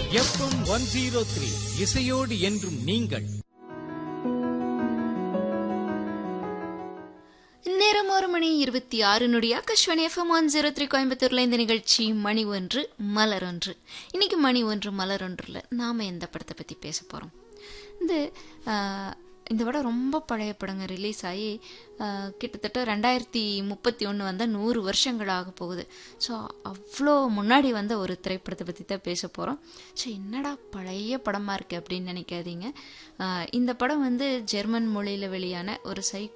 FM 103 இசையோடு என்றும் நீங்கள். நேரம் 1:26 ஆகாஷ்வாணி FM 103 கோயம்புத்தூர்ல இந்த நிகழ்ச்சி மணி ஒன்று மலர் ஒன்று. இன்னைக்கு மணி ஒன்று மலர் ஒன்றுல நாம எந்த படத்தை பத்தி பேச போறோம்? இந்த படம் ரொம்ப பழைய படங்க. ரிலீஸ் ஆகி கிட்டத்தட்ட 2031 வந்தால் 100 வருஷங்கள் ஆக போகுது. ஸோ அவ்வளோ முன்னாடி வந்த ஒரு திரைப்படத்தை பற்றி தான் பேச போகிறோம். ஸோ என்னடா பழைய படமாக இருக்குது அப்படின்னு நினைக்காதீங்க. இந்த படம் ஜெர்மன் மொழியில் வெளியான ஒரு